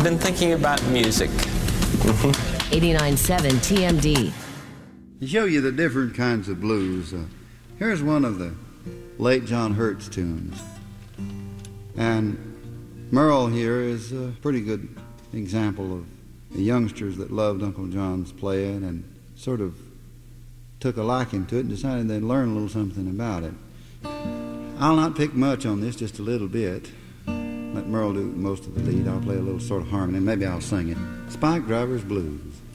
been thinking about music. 89.7 TMD. To show you the different kinds of blues, here's one of the late John Hurt's tunes. And Merle here is a pretty good example of the youngsters that loved Uncle John's playing and sort of took a liking to it and decided they'd learn a little something about it. I'll not pick much on this, just a little bit. Let Merle do most of the lead. I'll play a little sort of harmony, maybe I'll sing it. Spike Driver's Blues.